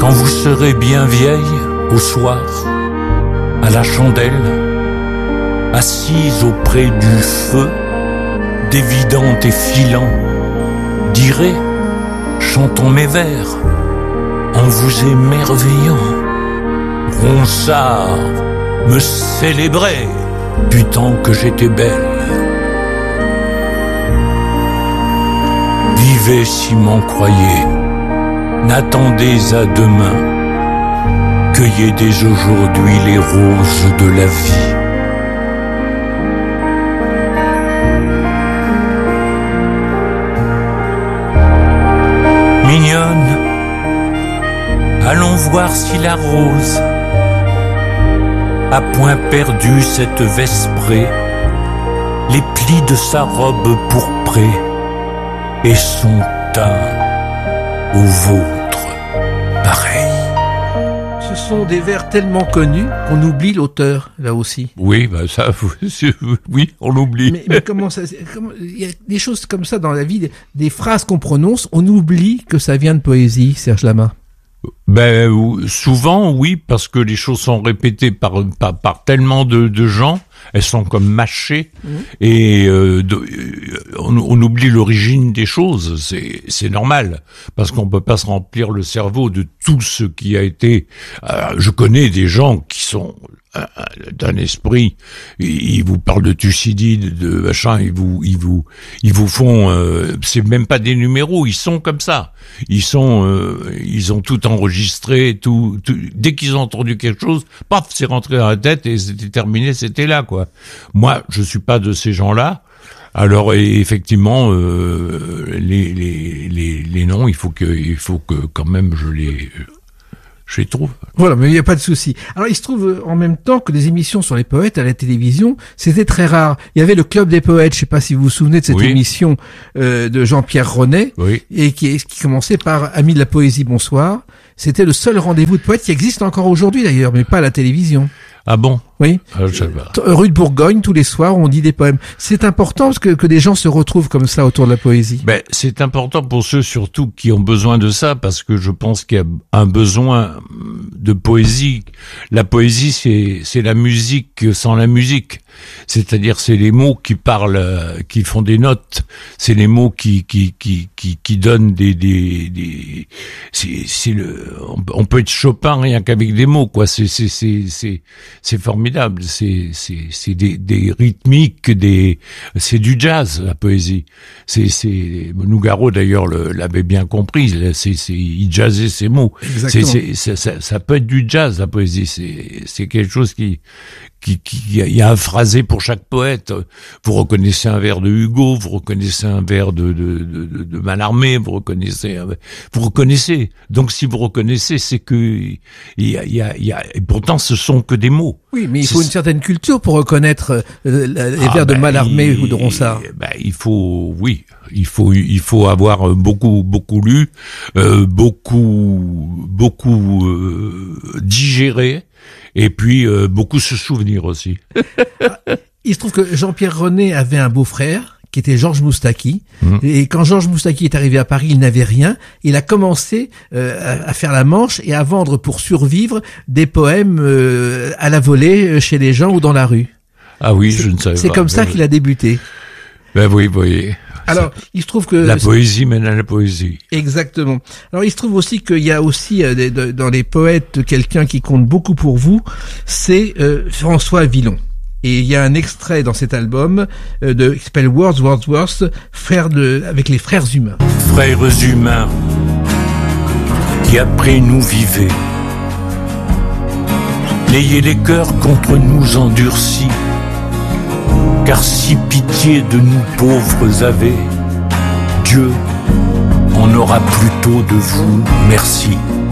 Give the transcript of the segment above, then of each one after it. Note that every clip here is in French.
Quand vous serez bien vieille, au soir, à la chandelle, assise auprès du feu, dévidant et filant, direz, chantons mes vers, en vous émerveillant. Ronsard me célébrait du temps que j'étais belle. Vivez si m'en croyez, n'attendez à demain, cueillez dès aujourd'hui les roses de la vie. Mignonne, allons voir si la rose a point perdu cette vesprée, les plis de sa robe pourprée et son teint au vôtre pareil. Ce sont des vers tellement connus qu'on oublie l'auteur, là aussi. Oui, bah ça, oui, on l'oublie. Mais comment ça, il y a des choses comme ça dans la vie, des phrases qu'on prononce, on oublie que ça vient de poésie, Serge Lama. Ben souvent oui, parce que les choses sont répétées par tellement de gens, elles sont comme mâchées et on oublie l'origine des choses. C'est normal parce qu'on peut pas se remplir le cerveau de tout ce qui a été. Je connais des gens qui sont d'un esprit, ils vous parlent de Thucydide, de machin, ils vous font, c'est même pas des numéros, ils sont comme ça, ils ont tout enregistré, tout, dès qu'ils ont entendu quelque chose, paf, c'est rentré dans la tête et c'était terminé, c'était là, quoi. Moi, je suis pas de ces gens-là. Alors effectivement, les noms, il faut que quand même je les trouve. Voilà, mais il n'y a pas de souci. Alors, il se trouve en même temps que des émissions sur les poètes à la télévision, c'était très rare. Il y avait le Club des poètes, je sais pas si vous vous souvenez de cette émission de Jean-Pierre Ronet, et qui commençait par Amis de la poésie, bonsoir. C'était le seul rendez-vous de poètes qui existe encore aujourd'hui d'ailleurs, mais pas à la télévision. Ah bon? Oui. Rue de Bourgogne, tous les soirs, on dit des poèmes. C'est important que des gens se retrouvent comme ça autour de la poésie. Ben, c'est important pour ceux surtout qui ont besoin de ça, parce que je pense qu'il y a un besoin de poésie. La poésie, c'est la musique sans la musique. C'est-à-dire, c'est les mots qui parlent, qui font des notes. C'est les mots qui donnent on peut être Chopin rien qu'avec des mots, quoi. C'est formidable. C'est des rythmiques, c'est du jazz, la poésie. Nougaro d'ailleurs l'avait bien compris. Il jazzait ses mots. Ça peut être du jazz, la poésie. C'est quelque chose il y a un phrasé pour chaque poète. Vous reconnaissez un vers de Hugo, vous reconnaissez un vers de Mallarmé, vous reconnaissez. Donc si vous reconnaissez, c'est que et pourtant ce sont que des mots. Oui, mais il faut une certaine culture pour reconnaître les vers de Mallarmé ou de Ronsard. Il faut avoir beaucoup lu, beaucoup digéré. Et puis beaucoup se souvenir aussi. Il se trouve que Jean-Pierre Ronet avait un beau-frère qui était Georges Moustaki. Et quand Georges Moustaki est arrivé à Paris, il n'avait rien. Il a commencé à faire la manche et à vendre pour survivre des poèmes à la volée chez les gens ou dans la rue. Ah oui, je ne savais pas. C'est comme ça qu'il a débuté. Ben oui, vous voyez. Alors, il se trouve que... La poésie mène à la poésie. Exactement. Alors, il se trouve aussi qu'il y a aussi dans les poètes quelqu'un qui compte beaucoup pour vous, c'est François Villon. Et il y a un extrait dans cet album qui s'appelle Wordsworth, avec les frères humains. Frères humains, qui après nous vivez, n'ayez les cœurs contre nous endurcis, car si pitié de nous pauvres avez, Dieu en aura plutôt de vous merci.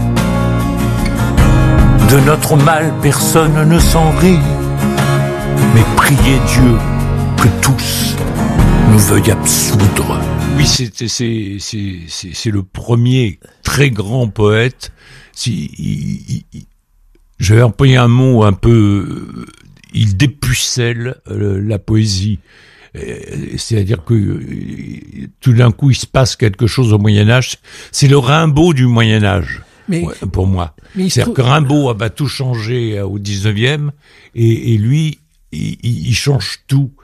De notre mal personne ne s'en rit, mais priez Dieu que tous nous veuillent absoudre. Oui, c'est le premier très grand poète. Je vais employer un mot un peu... Il dépucelle la poésie. C'est-à-dire que tout d'un coup, il se passe quelque chose au Moyen-Âge. C'est le Rimbaud du Moyen-Âge. pour moi. C'est-à-dire que Rimbaud a tout changé au 19e et lui, il change tout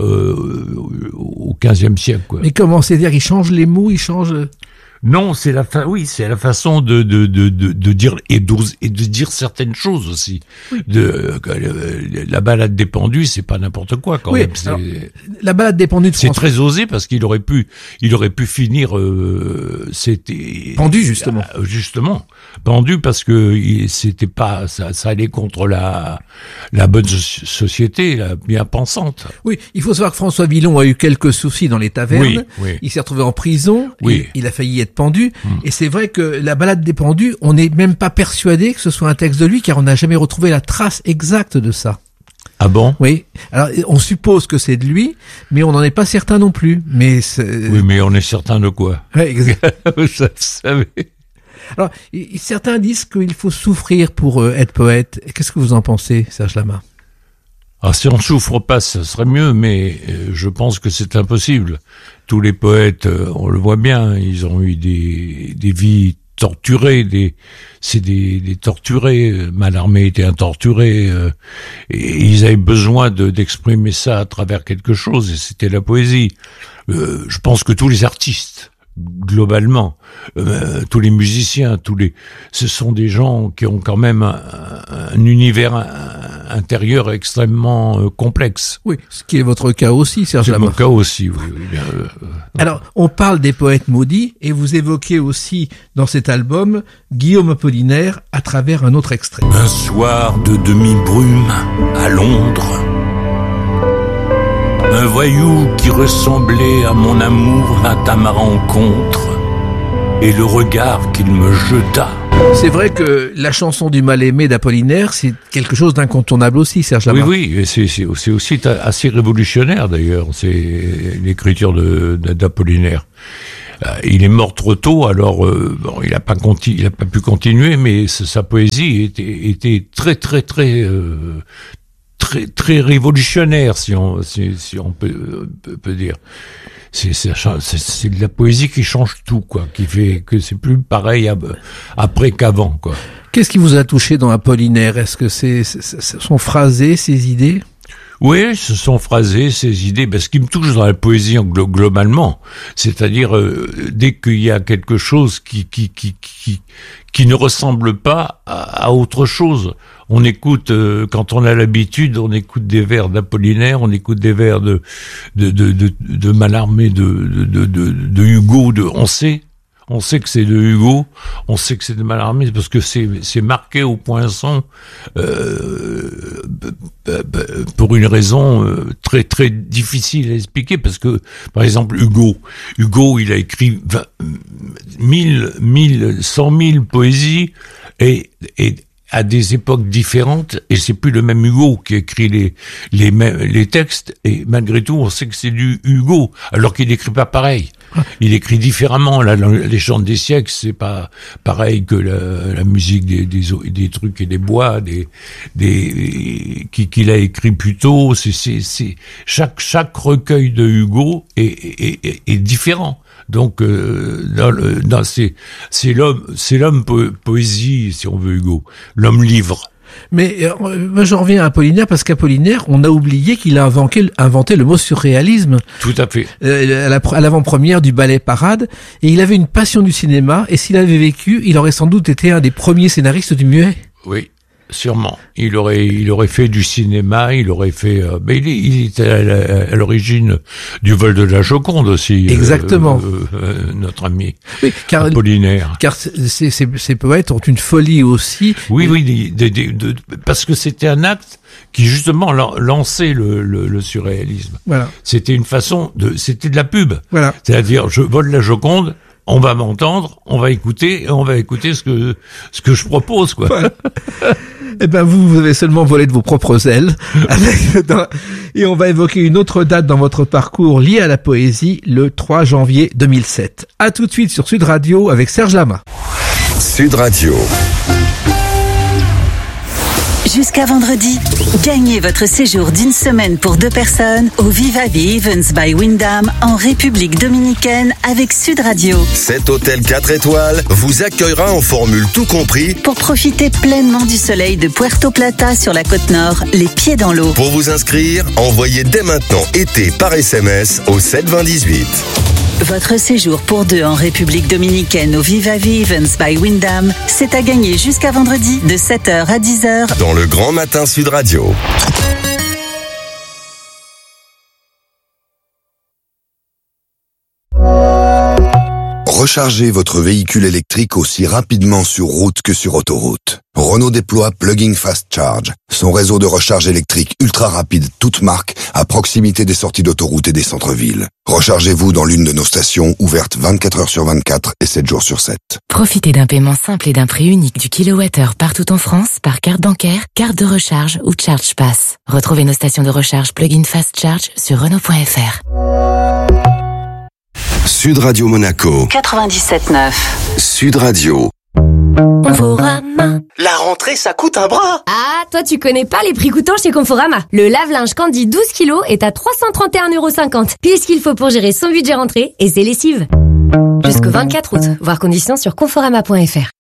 au 15e siècle, quoi. Mais comment c'est dire, il change les mots, il change... Non, c'est la façon de dire et de dire certaines choses aussi. Oui. La balade des pendus, c'est pas n'importe quoi quand même. Alors, la balade des pendus de c'est très osé parce qu'il aurait pu finir c'était pendu justement. Pendu parce que c'était pas ça allait contre la bonne société, la bien pensante. Oui, il faut savoir que François Villon a eu quelques soucis dans les tavernes. Oui. Il s'est retrouvé en prison. Oui. Il a failli être pendu. Et c'est vrai que la balade des pendus, on n'est même pas persuadé que ce soit un texte de lui, car on n'a jamais retrouvé la trace exacte de ça. Ah bon? Oui. Alors, on suppose que c'est de lui, mais on n'en est pas certain non plus. Mais oui, mais on est certain de quoi? Oui, exactement. Vous savez. Alors, certains disent qu'il faut souffrir pour être poète. Qu'est-ce que vous en pensez, Serge Lama? Alors, si on ne souffre pas, ça serait mieux, mais je pense que c'est impossible. Tous les poètes, on le voit bien, ils ont eu des vies torturées, c'est des torturés. Mallarmé était un torturé, et ils avaient besoin d'exprimer ça à travers quelque chose, et c'était la poésie. Je pense que tous les artistes, globalement, tous les musiciens, ce sont des gens qui ont quand même un univers intérieur extrêmement complexe. Oui, ce qui est votre cas aussi, Serge Lama. C'est mon cas aussi, oui. Bien, Alors, on parle des poètes maudits, et vous évoquez aussi dans cet album Guillaume Apollinaire à travers un autre extrait. Un soir de demi-brume à Londres, un voyou qui ressemblait à mon amour vint à ma rencontre, et le regard qu'il me jeta. C'est vrai que la chanson du mal-aimé d'Apollinaire, c'est quelque chose d'incontournable aussi, Serge Lama. Oui, c'est aussi assez révolutionnaire d'ailleurs, c'est l'écriture d'Apollinaire. Il est mort trop tôt, alors il a pas pu continuer, mais sa poésie était très révolutionnaire, si on peut dire. C'est de la poésie qui change tout, quoi, qui fait que c'est plus pareil après qu'avant, quoi. Qu'est-ce qui vous a touché dans Apollinaire? Est-ce que c'est son phrasé, ses idées? Oui, ce sont phrasés, ces idées. Ce qui me touche dans la poésie globalement, c'est-à-dire dès qu'il y a quelque chose qui ne ressemble pas à autre chose. On écoute, quand on a l'habitude, on écoute des vers d'Apollinaire, on écoute des vers de Mallarmé, de Hugo, on sait que c'est de Hugo, on sait que c'est de Mallarmé, parce que c'est marqué au poinçon, pour une raison très très difficile à expliquer, parce que, par exemple, Hugo, il a écrit 100 000 poésies, et à des époques différentes, et c'est plus le même Hugo qui écrit les textes, et malgré tout, on sait que c'est du Hugo, alors qu'il n'écrit pas pareil. Il écrit différemment. La légende des siècles, c'est pas pareil que la musique des trucs et des bois, qu'il a écrit plus tôt. Chaque recueil de Hugo est différent. Donc, c'est l'homme poésie, si on veut, Hugo. L'homme livre. Mais moi j'en reviens à Apollinaire, parce qu'Apollinaire, on a oublié qu'il a inventé le mot surréalisme. Tout à fait. À l'avant-première du ballet Parade, et il avait une passion du cinéma, et s'il avait vécu, il aurait sans doute été un des premiers scénaristes du muet. Oui, sûrement. Il aurait fait du cinéma, il aurait fait... mais il était à l'origine du vol de la Joconde aussi. Exactement. Notre ami, oui, Apollinaire. Car ces poètes ont une folie aussi. Oui, parce que c'était un acte qui justement lançait le surréalisme. Voilà. C'était une façon c'était de la pub. Voilà. C'est-à-dire, je vole la Joconde, on va m'entendre, on va écouter ce que je propose, quoi. Voilà. Eh ben, vous avez seulement volé de vos propres ailes. Et on va évoquer une autre date dans votre parcours liée à la poésie, le 3 janvier 2007. À tout de suite sur Sud Radio avec Serge Lama. Sud Radio. Jusqu'à vendredi, gagnez votre séjour d'une semaine pour 2 personnes au Viva Vie Events by Wyndham en République Dominicaine avec Sud Radio. Cet hôtel 4 étoiles vous accueillera en formule tout compris pour profiter pleinement du soleil de Puerto Plata sur la côte nord, les pieds dans l'eau. Pour vous inscrire, envoyez dès maintenant été par SMS au 72018. Votre séjour pour 2 en République Dominicaine au Viva Vie Events by Wyndham, c'est à gagner jusqu'à vendredi de 7h à 10h dans le Grand Matin Sud Radio. Rechargez votre véhicule électrique aussi rapidement sur route que sur autoroute. Renault déploie Plug-in Fast Charge, son réseau de recharge électrique ultra rapide toute marque à proximité des sorties d'autoroute et des centres-villes. Rechargez-vous dans l'une de nos stations ouvertes 24 heures sur 24 et 7 jours sur 7. Profitez d'un paiement simple et d'un prix unique du kilowattheure partout en France par carte bancaire, carte de recharge ou Charge Pass. Retrouvez nos stations de recharge Plug-in Fast Charge sur Renault.fr. Sud Radio Monaco 97.9. Sud Radio. Conforama. La rentrée, ça coûte un bras. Ah, toi tu connais pas les prix coûtants chez Conforama. Le lave-linge Candy 12 kg est à 331,50€. Pile ce qu'il faut pour gérer son budget rentrée et ses lessives. Jusqu'au 24 août. Voir conditions sur conforama.fr.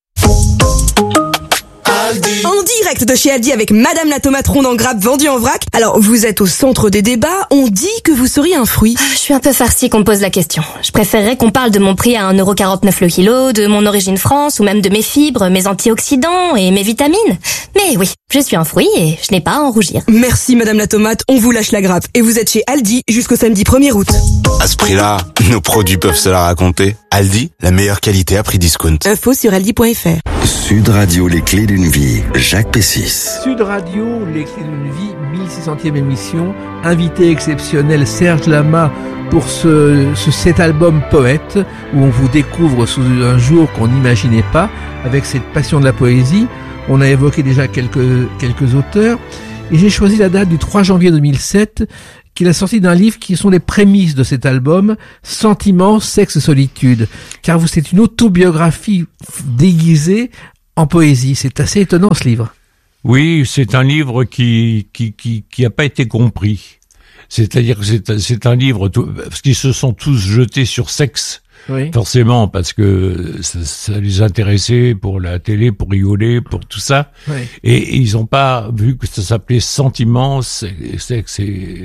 En direct de chez Aldi avec Madame la tomate ronde en grappe vendue en vrac. Alors, vous êtes au centre des débats. On dit que vous seriez un fruit. Je suis un peu farcie qu'on me pose la question. Je préférerais qu'on parle de mon prix à 1,49€ le kilo, de mon origine France ou même de mes fibres, mes antioxydants et mes vitamines. Mais oui, je suis un fruit et je n'ai pas à en rougir. Merci Madame la tomate, on vous lâche la grappe. Et vous êtes chez Aldi jusqu'au samedi 1er août. À ce prix-là, nos produits peuvent se la raconter. Aldi, la meilleure qualité à prix discount. Info sur aldi.fr. Sud Radio, les clés d'une vie. Jacques Pessis. Sud Radio, les clés d'une vie, 1600e émission. Invité exceptionnel Serge Lama pour cet album Poète, où on vous découvre sous un jour qu'on n'imaginait pas, avec cette passion de la poésie. On a évoqué déjà quelques auteurs. Et j'ai choisi la date du 3 janvier 2007, qui est la sortie d'un livre qui sont les prémices de cet album, Sentiments, Sexe, Solitude. Car c'est une autobiographie déguisée en poésie. C'est assez étonnant ce livre. Oui, c'est un livre qui a pas été compris. C'est-à-dire que c'est un livre, parce qu'ils se sont tous jetés sur sexe. Oui. Forcément, parce que ça les intéressait pour la télé, pour rigoler, pour tout ça. Oui. Et ils n'ont pas vu que ça s'appelait Sentiments, Sexe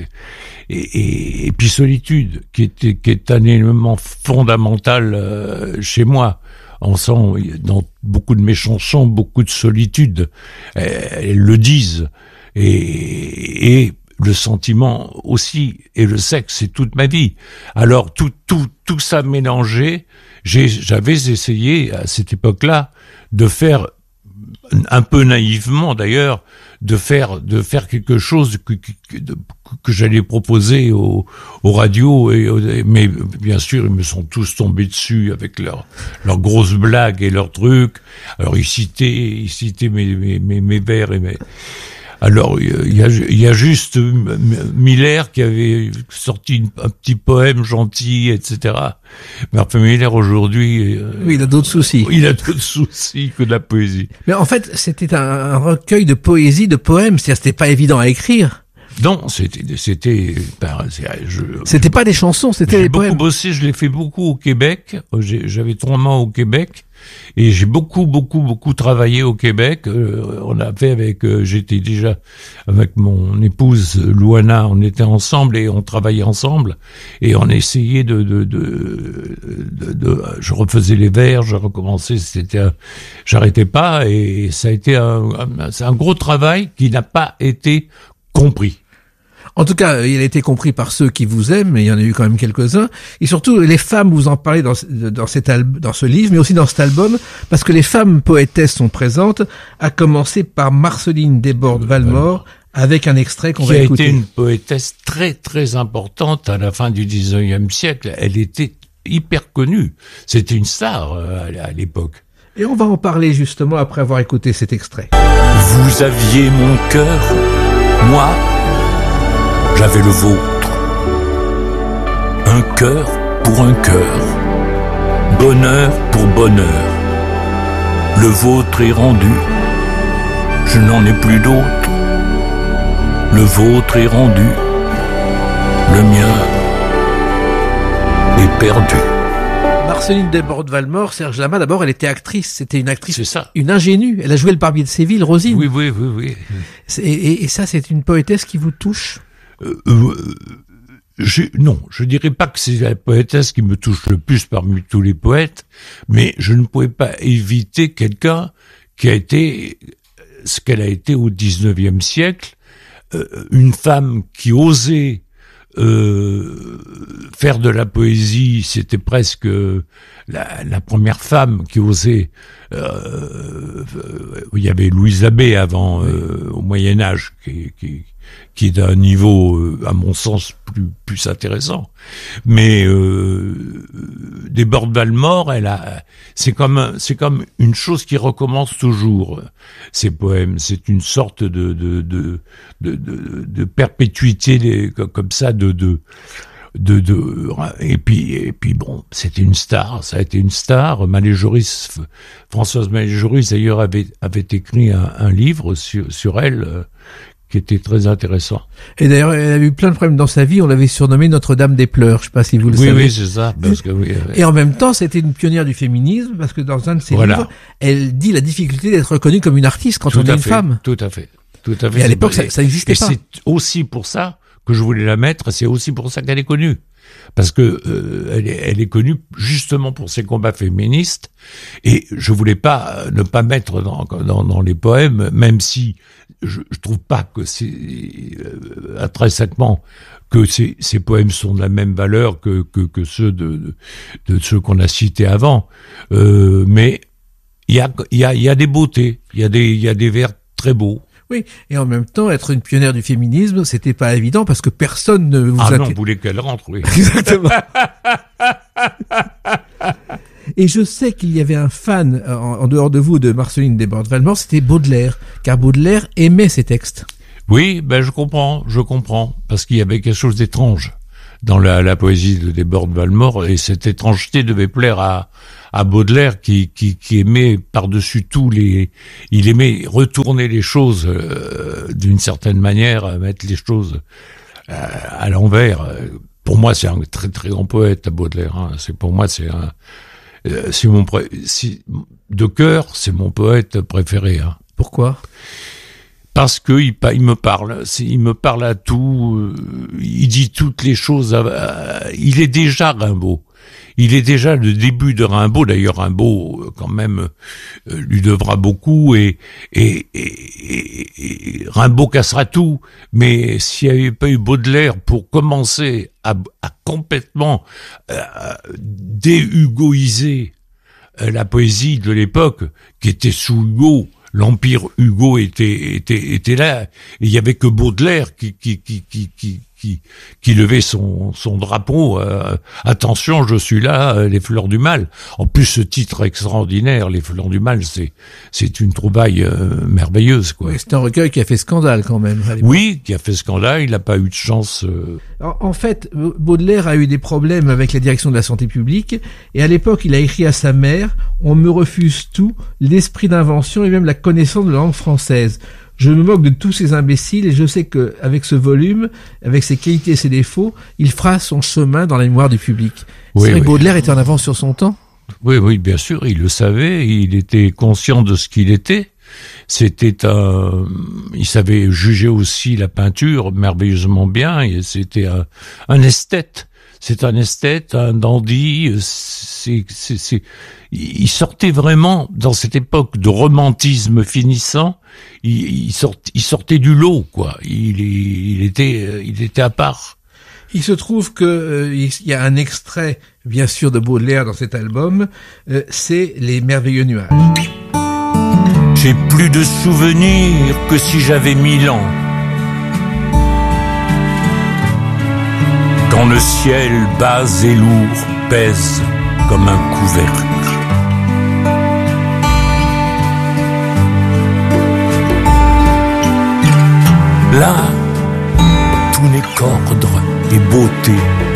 et puis Solitude, qui est un élément fondamental chez moi. On sent dans beaucoup de mes chansons beaucoup de solitude. Elles le disent. Et le sentiment aussi, et le sexe, c'est toute ma vie. Alors tout ça mélangé, j'avais essayé à cette époque-là de faire, un peu naïvement d'ailleurs, de faire quelque chose que j'allais proposer aux radios, mais bien sûr ils me sont tous tombés dessus avec leurs grosses blagues et leurs trucs. Alors ils citaient mes vers et mes... Alors, il y a juste Miller qui avait sorti un petit poème gentil, etc. Mais enfin, Miller aujourd'hui... oui, il a d'autres soucis. Il a d'autres soucis que de la poésie. Mais en fait, c'était un recueil de poésie, de poèmes. C'est-à-dire, c'était pas évident à écrire. Non, c'était pas des chansons, c'était des poèmes. J'ai beaucoup bossé, je l'ai fait beaucoup au Québec. J'avais 3 mois au Québec. Et j'ai beaucoup travaillé au Québec. On a fait j'étais déjà avec mon épouse Louana, on était ensemble et on travaillait ensemble. Et on essayait je refaisais les vers, je recommençais, j'arrêtais pas et ça a été c'est un gros travail qui n'a pas été compris. En tout cas, il a été compris par ceux qui vous aiment, mais il y en a eu quand même quelques-uns. Et surtout, les femmes, vous en parlez dans ce livre, mais aussi dans cet album, parce que les femmes poétesses sont présentes, à commencer par Marceline Desbordes-Valmore, avec un extrait qu'on va écouter. Qui a été une poétesse très, très importante à la fin du 19e siècle. Elle était hyper connue. C'était une star à l'époque. Et on va en parler justement après avoir écouté cet extrait. Vous aviez mon cœur, moi... j'avais le vôtre. Un cœur pour un cœur. Bonheur pour bonheur. Le vôtre est rendu. je n'en ai plus d'autre. Le vôtre est rendu, le mien est perdu. Marceline Desbordes-Valmore, Serge Lama, d'abord, elle était actrice. C'était une actrice, c'est ça, une ingénue. Elle a joué le Barbier de Séville, Rosine. Oui. Et ça, c'est une poétesse qui vous touche? Non, je dirais pas que c'est la poétesse qui me touche le plus parmi tous les poètes, mais je ne pouvais pas éviter quelqu'un qui a été ce qu'elle a été au XIXe siècle, une femme qui osait faire de la poésie. C'était presque la première femme qui osait. Il y avait Louise Abbé avant, au Moyen Âge, qui est d'un niveau, à mon sens, plus intéressant. Mais Desbordes-Valmore, c'est comme une chose qui recommence toujours. Ces poèmes, c'est une sorte de perpétuité, comme ça, et puis bon, c'était une star, ça a été une star. Françoise Malé-Joris d'ailleurs avait écrit un livre sur elle, qui était très intéressant. Et d'ailleurs, elle a eu plein de problèmes dans sa vie. On l'avait surnommée Notre-Dame des pleurs. Je sais pas si vous le savez. Oui, c'est ça. Parce que, Et en même temps, c'était une pionnière du féminisme, parce que dans un de ses livres, elle dit la difficulté d'être reconnue comme une artiste quand on est une femme. Tout à fait. Et à l'époque, ça n'existait pas. Et c'est aussi pour ça que je voulais la mettre. C'est aussi pour ça qu'elle est connue. Parce que elle est connue justement pour ses combats féministes, et je voulais pas ne pas mettre dans les poèmes, même si je trouve pas que c'est intrinsèquement que ces poèmes sont de la même valeur que ceux de ceux qu'on a cités avant, mais il y a des beautés, il y a des vers très beaux. Oui, et en même temps, être une pionnière du féminisme, c'était pas évident parce que personne ne vous non, on voulait qu'elle rentre, oui. Exactement. Et je sais qu'il y avait un fan, en dehors de vous, de Marceline Desbordes-Valmore, c'était Baudelaire, car Baudelaire aimait ses textes. Oui, je comprends, parce qu'il y avait quelque chose d'étrange dans la poésie de Desbordes-Valmore, et cette étrangeté devait plaire à Baudelaire qui aimait par-dessus tout il aimait retourner les choses d'une certaine manière, mettre les choses à l'envers. Pour moi, c'est un très très grand poète, Baudelaire. Hein. De cœur, c'est mon poète préféré. Hein. Pourquoi ? Parce que il me parle à tout, il dit toutes les choses. Il est déjà Rimbaud. Il est déjà le début de Rimbaud. D'ailleurs, Rimbaud, quand même, lui devra beaucoup, et Rimbaud cassera tout. Mais s'il n'y avait pas eu Baudelaire pour commencer à complètement déhugoiser la poésie de l'époque, qui était sous Hugo, l'empire Hugo était là, et il y avait que Baudelaire qui levait son drapeau. Attention, je suis là, les fleurs du mal. En plus, ce titre extraordinaire, les fleurs du mal, c'est une trouvaille merveilleuse, quoi. Oui, c'est un recueil qui a fait scandale quand même. Oui, qui a fait scandale. Il n'a pas eu de chance. En fait, Baudelaire a eu des problèmes avec la direction de la santé publique, et à l'époque, il a écrit à sa mère: on me refuse tout, l'esprit d'invention et même la connaissance de la langue française. Je me moque de tous ces imbéciles, et je sais que avec ce volume, avec ses qualités et ses défauts, il fera son chemin dans la mémoire du public. Oui, c'est vrai que Baudelaire était en avance sur son temps. Oui, bien sûr, il le savait, il était conscient de ce qu'il était. Il savait juger aussi la peinture merveilleusement bien, et c'était un esthète. C'est un esthète, un dandy. Il sortait vraiment, dans cette époque de romantisme finissant, il sortait du lot, quoi. Il était à part. Il se trouve que il y a un extrait, bien sûr, de Baudelaire dans cet album. C'est Les Merveilleux Nuages. J'ai plus de souvenirs que si j'avais 1000 ans. Quand le ciel bas et lourd pèse comme un couvercle. Là, tout n'est qu'ordre et beauté,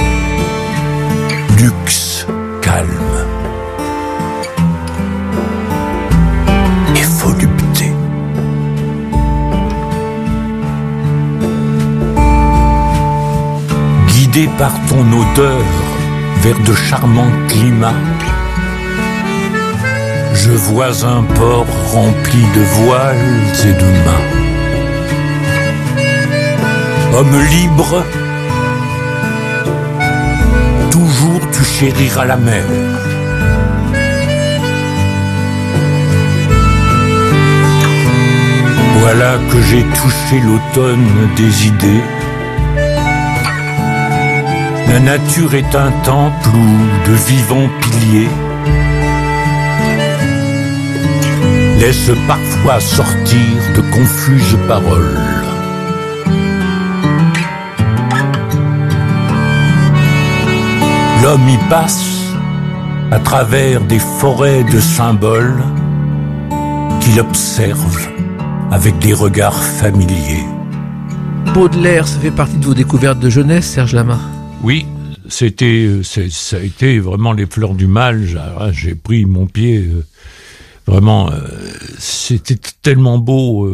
luxe, calme et volupté. guidé par ton odeur vers de charmants climats. Je vois un port rempli de voiles et de mâts. Homme libre, toujours tu chériras la mer. Voilà que j'ai touché l'automne des idées. La nature est un temple où de vivants piliers laissent parfois sortir de confuses paroles. L'homme y passe à travers des forêts de symboles qu'il observe avec des regards familiers. Baudelaire, ça fait partie de vos découvertes de jeunesse, Serge Lama? Oui, ça a été vraiment les fleurs du mal. J'ai pris mon pied, vraiment, c'était tellement beau.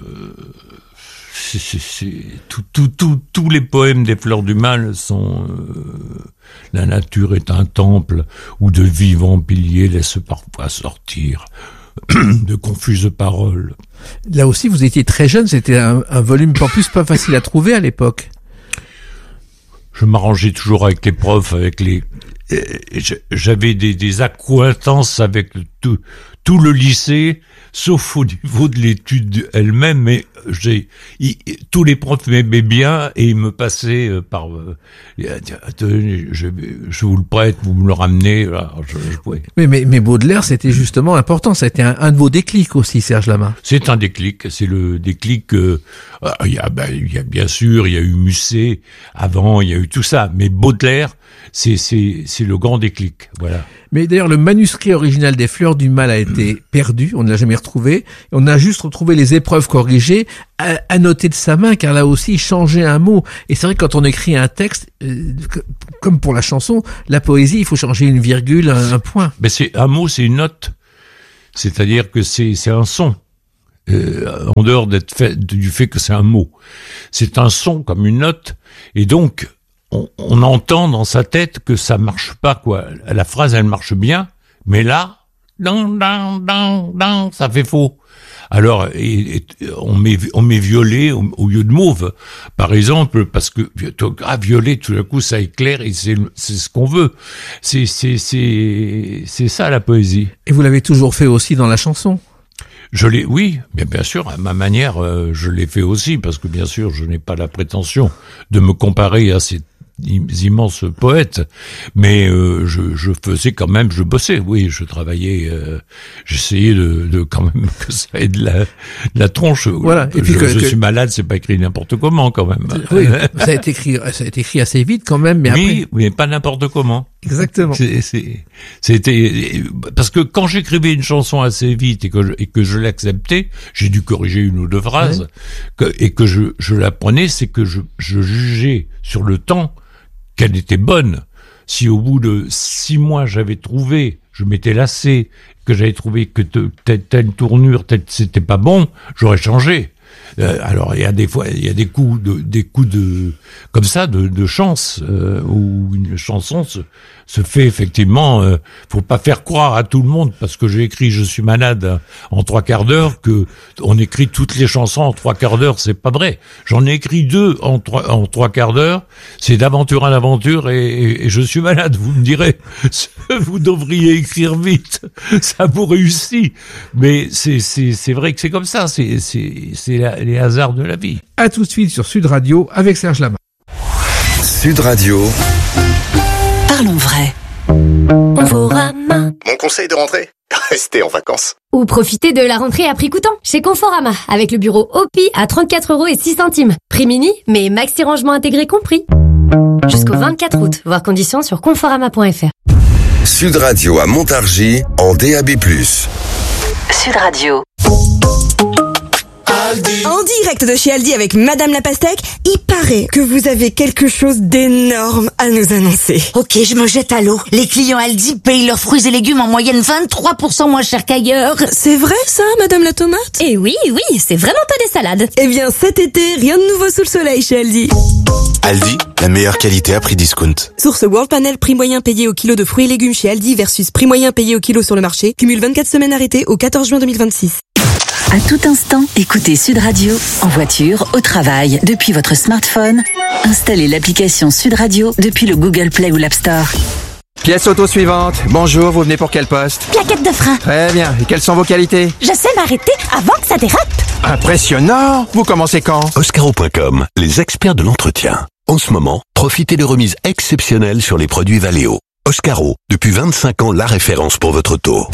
Tous les poèmes des fleurs du mal sont la nature est un temple où de vivants piliers laissent parfois sortir de confuses paroles. Là aussi, vous étiez très jeune, c'était un volume en plus pas facile à trouver à l'époque. Je m'arrangeais toujours avec les profs, j'avais des accointances avec tout le lycée, sauf au niveau de l'étude elle-même, mais tous les profs m'aimaient bien et ils me passaient par je vous le prête, vous me le ramenez. Alors mais Baudelaire, c'était justement important, ça a été un de vos déclics aussi, Serge Lama. C'est un déclic, c'est le déclic. Il y a bien sûr, il y a eu Musset avant, il y a eu tout ça, mais Baudelaire, c'est le grand déclic, voilà. Mais d'ailleurs, le manuscrit original des Fleurs du Mal a été perdu, on ne l'a jamais retrouvé. On a juste retrouvé les épreuves corrigées, annotées de sa main, car là aussi, il changeait un mot. Et c'est vrai que quand on écrit un texte, comme pour la chanson, la poésie, il faut changer une virgule, un point. Mais un mot, c'est une note. C'est-à-dire que c'est un son. En dehors du fait que c'est un mot. C'est un son comme une note. Et donc, on entend dans sa tête que ça marche pas, quoi. La phrase, elle marche bien, mais là, ça fait faux. Alors, on met violet au lieu de mauve, par exemple, parce que violet, tout d'un coup, ça éclaire et c'est ce qu'on veut. C'est ça la poésie. Et vous l'avez toujours fait aussi dans la chanson? Oui, bien sûr, à ma manière, je l'ai fait aussi, parce que bien sûr, je n'ai pas la prétention de me comparer à ces immenses poètes, mais je faisais quand même, je bossais, oui, je travaillais, j'essayais de quand même que ça ait de la tronche. Voilà. Et puis je suis malade, c'est pas écrit n'importe comment quand même. Oui, ça a été écrit assez vite quand même, mais oui, après. Oui, pas n'importe comment. Exactement. C'était parce que quand j'écrivais une chanson assez vite et que je l'acceptais, j'ai dû corriger une ou deux phrases, et que je la prenais, c'est que je jugeais sur le temps qu'elle était bonne. Si au bout de 6 mois j'avais trouvé, je m'étais lassé, que j'avais trouvé que telle tournure, c'était pas bon, j'aurais changé. Alors il y a des fois, il y a des coups de comme ça de chance où une chanson se fait effectivement. Faut pas faire croire à tout le monde parce que j'ai écrit Je suis malade en 3 quarts d'heure que on écrit toutes les chansons en 3 quarts d'heure. C'est pas vrai. J'en ai écrit 2 en 3 quarts d'heure. C'est d'aventure en aventure et Je suis malade. Vous me direz, vous devriez écrire vite. Ça vous réussit. Mais c'est vrai que c'est comme ça. C'est les hasards de la vie. À tout de suite sur Sud Radio avec Serge Lama. Sud Radio. Parlons vrai. Conforama. Mon conseil de rentrée, restez en vacances. Ou profitez de la rentrée à prix coûtant chez Conforama avec le bureau OPI à 34,06 €. Prix mini, mais maxi rangement intégré compris. Jusqu'au 24 août, voir conditions sur conforama.fr. Sud Radio à Montargis en DAB+. Sud Radio. Aldi. En direct de chez Aldi avec Madame la Pastèque, il paraît que vous avez quelque chose d'énorme à nous annoncer. Ok, je me jette à l'eau. Les clients Aldi payent leurs fruits et légumes en moyenne 23% moins cher qu'ailleurs. C'est vrai ça, Madame la Tomate? Eh oui, c'est vraiment pas des salades. Eh bien, cet été, rien de nouveau sous le soleil chez Aldi. Aldi, la meilleure qualité à prix discount. Source World Panel, prix moyen payé au kilo de fruits et légumes chez Aldi versus prix moyen payé au kilo sur le marché. Cumule 24 semaines arrêtées au 14 juin 2026. À tout instant, écoutez Sud Radio, en voiture, au travail, depuis votre smartphone. Installez l'application Sud Radio depuis le Google Play ou l'App Store. Pièce auto suivante. Bonjour, vous venez pour quel poste? Plaquette de frein. Très bien. Et quelles sont vos qualités? Je sais m'arrêter avant que ça dérape. Impressionnant. Vous commencez quand? Oscaro.com, les experts de l'entretien. En ce moment, profitez de remises exceptionnelles sur les produits Valeo. Oscaro, depuis 25 ans, la référence pour votre auto.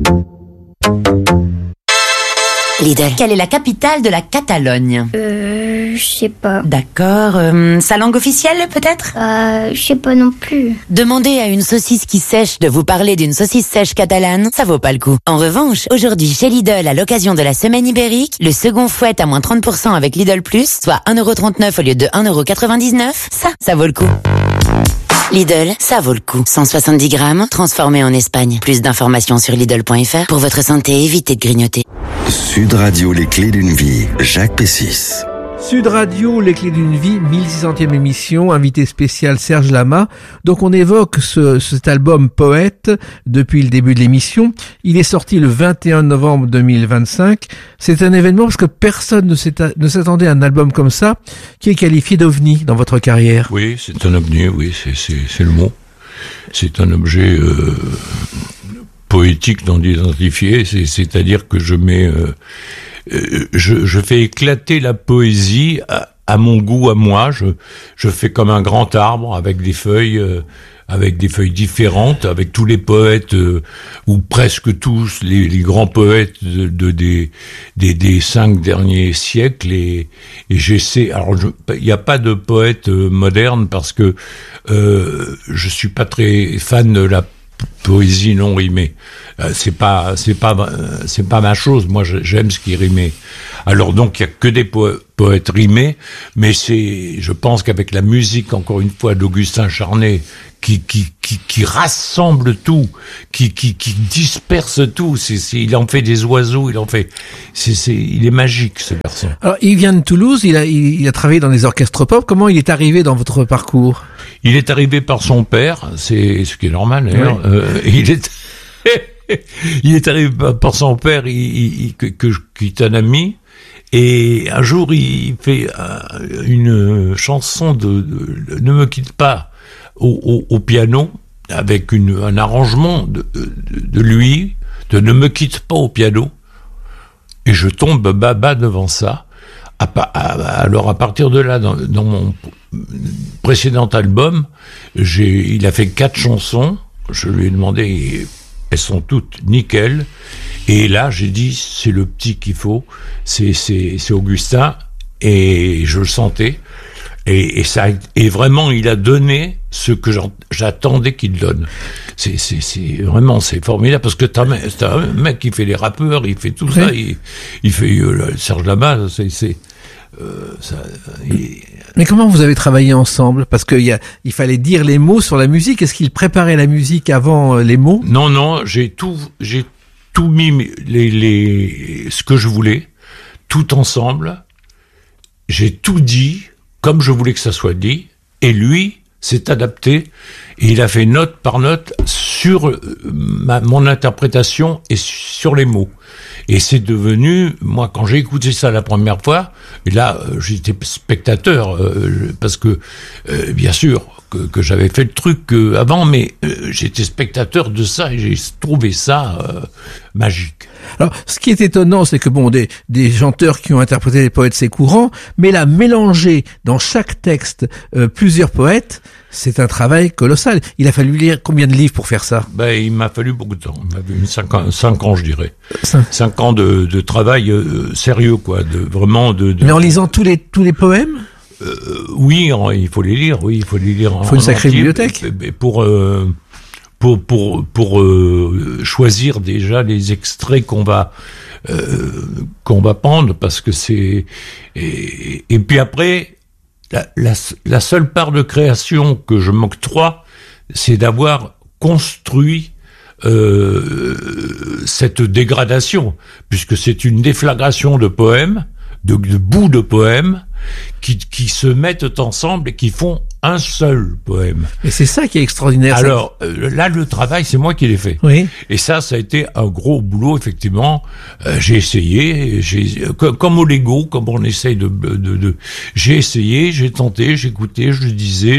Lidl. Quelle est la capitale de la Catalogne? Je sais pas. D'accord. Sa langue officielle, peut-être? Je sais pas non plus. Demandez à une saucisse qui sèche de vous parler d'une saucisse sèche catalane, ça vaut pas le coup. En revanche, aujourd'hui chez Lidl, à l'occasion de la semaine ibérique, le second fouette à moins 30% avec Lidl Plus, soit 1,39€ au lieu de 1,99€, ça vaut le coup. Lidl, ça vaut le coup. 170 grammes, transformé en Espagne. Plus d'informations sur Lidl.fr. Pour votre santé, évitez de grignoter. Sud Radio, les clés d'une vie. Jacques Pessis. Sud Radio, les clés d'une vie, 1600e émission, invité spécial Serge Lama. Donc on évoque cet album Poète depuis le début de l'émission. Il est sorti le 21 novembre 2025. C'est un événement parce que personne ne s'attendait à un album comme ça qui est qualifié d'ovni dans votre carrière. Oui, c'est un ovni, oui, c'est le mot. C'est un objet poétique non identifié, c'est-à-dire que je mets... je fais éclater la poésie à mon goût, à moi. Je fais comme un grand arbre avec des feuilles différentes, avec tous les poètes ou presque tous les grands poètes des 5 derniers siècles et j'essaie. Alors il n'y a pas de poète moderne parce que je suis pas très fan de la poésie non rimée. C'est pas ma chose. Moi, j'aime ce qui est rimé. Alors donc, il y a que des poètes rimés, mais je pense qu'avec la musique, encore une fois, d'Augustin Charnay, qui rassemble tout, qui disperse tout. Il en fait des oiseaux, il est magique, ce garçon. Alors, il vient de Toulouse, il a travaillé dans les orchestres pop. Comment il est arrivé dans votre parcours? Il est arrivé par son père, c'est ce qui est normal, d'ailleurs. Oui. Il est arrivé par son père, qui est un ami, et un jour il fait une chanson de Ne me quitte pas au piano, avec un arrangement de lui, de Ne me quitte pas au piano, et je tombe baba devant ça. Alors à partir de là, dans mon précédent album, il a fait 4 chansons, je lui ai demandé... Elles sont toutes nickel. Et là, j'ai dit, c'est le petit qu'il faut. C'est Augustin. Et je le sentais. Et vraiment, il a donné ce que j'attendais qu'il donne. C'est formidable parce que t'as un mec qui fait les rappeurs, il fait tout ça. Il fait Serge Lama, Mais comment vous avez travaillé ensemble? Parce que il fallait dire les mots sur la musique. Est-ce qu'il préparait la musique avant les mots? Non, j'ai tout mis ce que je voulais, tout ensemble. J'ai tout dit comme je voulais que ça soit dit, et lui s'est adapté et il a fait note par note sur mon interprétation et sur les mots. Et c'est devenu, moi, quand j'ai écouté ça la première fois, et là, j'étais spectateur, parce que, bien sûr, que j'avais fait le truc avant, mais j'étais spectateur de ça et j'ai trouvé ça magique. Alors, ce qui est étonnant, c'est que des chanteurs qui ont interprété les poètes, c'est courant, mais là, mélanger dans chaque texte plusieurs poètes, c'est un travail colossal. Il a fallu lire combien de livres pour faire ça? Il m'a fallu beaucoup de temps. Il m'a fallu 5 ans, je dirais. 5 ans de travail sérieux, quoi. Mais en lisant tous les poèmes? Oui, il faut les lire. Oui, il faut les lire. Il faut une sacrée bibliothèque. Pour choisir déjà les extraits qu'on va qu'on va prendre parce que c'est et puis après la seule part de création que je m'octroie, c'est d'avoir construit cette dégradation, puisque c'est une déflagration de poèmes, de bouts de poèmes qui se mettent ensemble et qui font un seul poème. Et c'est ça qui est extraordinaire. Alors là, le travail, c'est moi qui l'ai fait. Oui. Et ça a été un gros boulot, effectivement. J'ai essayé, comme au Lego, comme on essaye j'ai essayé, j'ai tenté, j'ai écouté, je disais,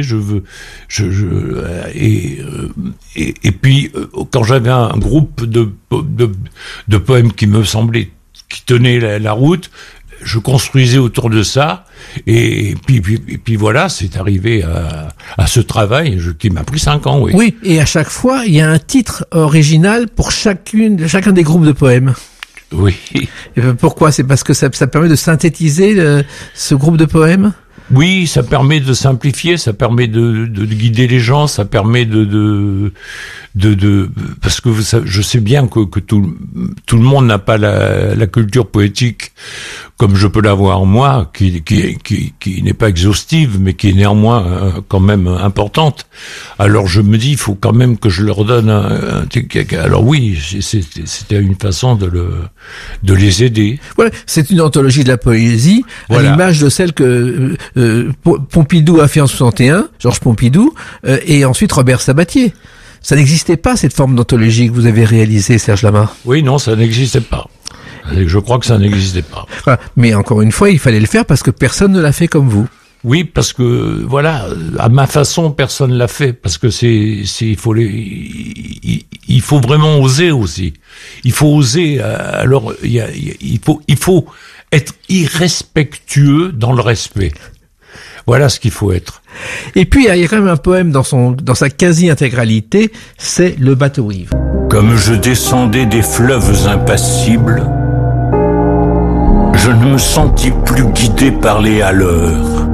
et puis quand j'avais un groupe de poèmes qui me semblait qui tenait la route, je construisais autour de ça, et puis voilà, c'est arrivé à ce travail qui m'a pris 5 ans, oui. Oui, et à chaque fois, il y a un titre original pour chacun des groupes de poèmes. Oui. Et pourquoi? C'est parce que ça permet de synthétiser ce groupe de poèmes? Oui, ça permet de simplifier, ça permet de guider les gens, ça permet parce que je sais bien que tout le monde n'a pas la culture poétique comme je peux l'avoir moi, qui n'est pas exhaustive, mais qui est néanmoins quand même importante. Alors je me dis, il faut quand même que je leur donne alors oui, c'était une façon de les aider. Voilà, c'est une anthologie de la poésie, voilà, à l'image de celle que Pompidou a fait en 61, Georges Pompidou, et ensuite Robert Sabatier. Ça n'existait pas, cette forme d'anthologie que vous avez réalisée, Serge Lama? Oui, non, ça n'existait pas. Je crois que ça n'existait pas. Enfin, mais encore une fois, il fallait le faire parce que personne ne l'a fait comme vous. Oui, parce que voilà, à ma façon, personne l'a fait, parce que il faut vraiment oser aussi. Il faut oser. Alors, il faut être irrespectueux dans le respect. Voilà ce qu'il faut être. Et puis, il y a quand même un poème dans sa quasi-intégralité, c'est Le bateau-ivre. Comme je descendais des fleuves impassibles, je ne me sentis plus guidé par les haleurs.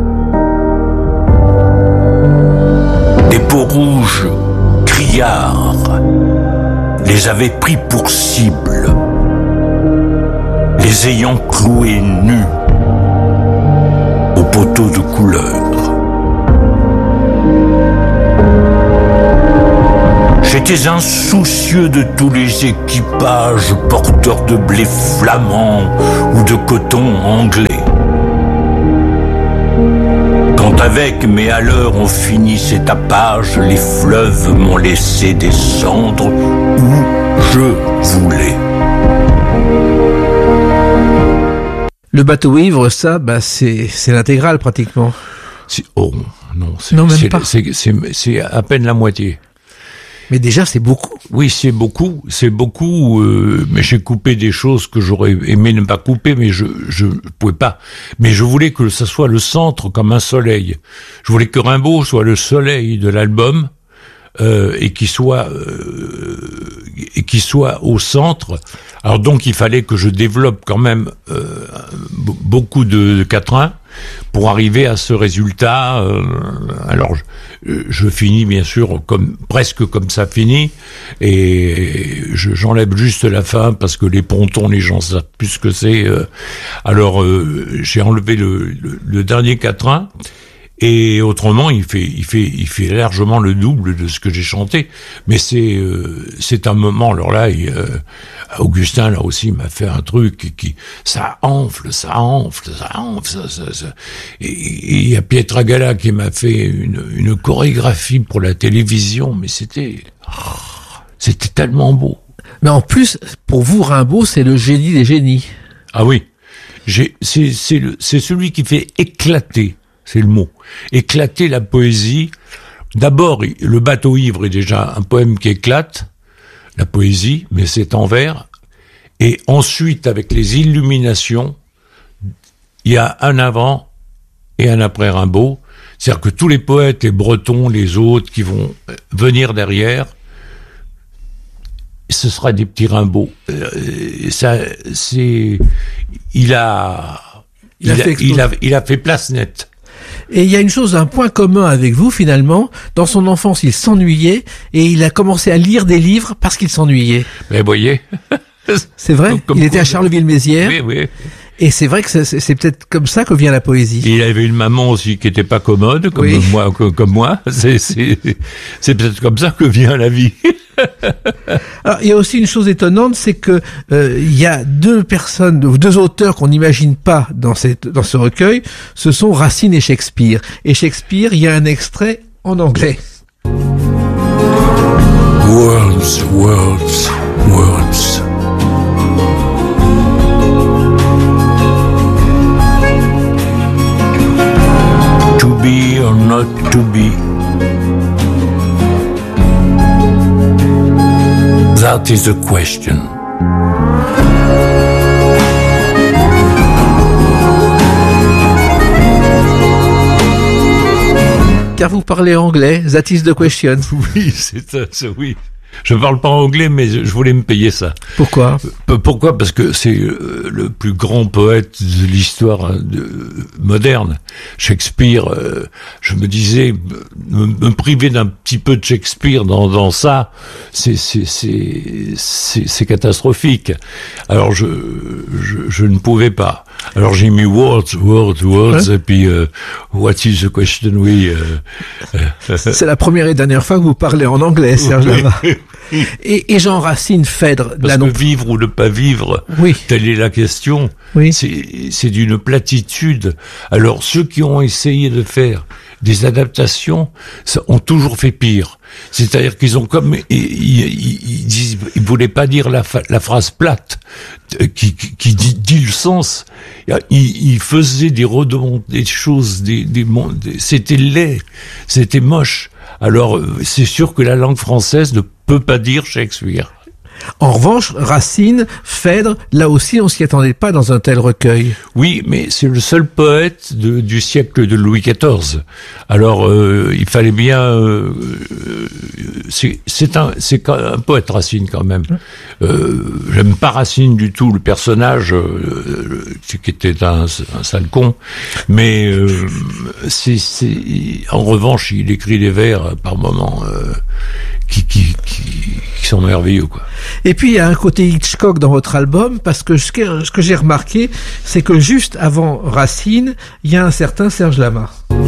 Des peaux rouges, criards, les avaient pris pour cible, les ayant cloués nus au poteau de couleur. J'étais insoucieux de tous les équipages porteurs de blé flamand ou de coton anglais. Quand avec mes haleurs on fini cet tapage, les fleuves m'ont laissé descendre où je voulais. Le bateau-ivre, ça, c'est l'intégrale pratiquement. Oh non, c'est à peine la moitié. Mais déjà, c'est beaucoup. Oui, c'est beaucoup, mais j'ai coupé des choses que j'aurais aimé ne pas couper, mais je pouvais pas. Mais je voulais que ça soit le centre comme un soleil. Je voulais que Rimbaud soit le soleil de l'album, et qui soit au centre. Alors donc, il fallait que je développe quand même beaucoup de quatrains pour arriver à ce résultat. Alors je finis bien sûr presque comme ça finit, et j'enlève juste la fin parce que les pontons, les gens savent plus ce que c'est. Alors j'ai enlevé le dernier quatrain. Et autrement, il fait largement le double de ce que j'ai chanté. Mais c'est un moment. Alors là, Augustin là aussi m'a fait un truc qui ça enfle. Et il y a Pietragala qui m'a fait une chorégraphie pour la télévision. Mais c'était tellement beau. Mais en plus, pour vous, Rimbaud, c'est le génie des génies. Ah oui, c'est celui qui fait éclater. C'est le mot. Éclater la poésie. D'abord, le bateau-ivre est déjà un poème qui éclate la poésie, mais c'est en vers. Et ensuite, avec les illuminations, il y a un avant et un après Rimbaud. C'est-à-dire que tous les poètes, les Bretons, les autres qui vont venir derrière, ce sera des petits Rimbaud. Il a fait place nette. Et il y a une chose, un point commun avec vous finalement. Dans son enfance, il s'ennuyait et il a commencé à lire des livres parce qu'il s'ennuyait. Mais voyez, C'est vrai? Il était à Charleville-Mézières. Oui. Et c'est vrai que c'est peut-être comme ça que vient la poésie. Et il avait une maman aussi qui était pas commode, comme moi. C'est peut-être comme ça que vient la vie. Alors, il y a aussi une chose étonnante, c'est que il y a deux auteurs qu'on n'imagine pas dans ce recueil. Ce sont Racine et Shakespeare. Et Shakespeare, il y a un extrait en anglais. Words, words, words. To be or not to be. That is the question. Car vous parlez anglais, that is the question. Oui, oui. Je parle pas anglais, mais je voulais me payer ça. Pourquoi? Pourquoi? Parce que c'est le plus grand poète de l'histoire moderne. Shakespeare, je me disais, me priver d'un petit peu de Shakespeare dans ça, c'est catastrophique. Alors je ne pouvais pas. Alors j'ai mis words, et puis what is the question? Oui. C'est la première et dernière fois que vous parlez en anglais, Serge Lama. Et Jean Racine, Phèdre. Parce que vivre ou ne pas vivre, telle est la question. Oui. C'est d'une platitude. Alors ceux qui ont essayé de faire des adaptations ont toujours fait pire. C'est-à-dire qu'ils ont ils voulaient pas dire la phrase plate qui dit le sens. Ils faisaient des choses, c'était laid, c'était moche. Alors c'est sûr que la langue française ne peut pas dire Shakespeare. En revanche, Racine, Phèdre, là aussi, on s'y attendait pas dans un tel recueil. Oui, mais c'est le seul poète du siècle de Louis XIV. Alors, il fallait bien. C'est un poète, Racine, quand même. J'aime pas Racine du tout, le personnage qui était un sale con. Mais en revanche, il écrit des vers par moments qui sont merveilleux, quoi. Et puis il y a un côté Hitchcock dans votre album, parce que ce que j'ai remarqué, c'est que juste avant Racine, il y a un certain Serge Lama.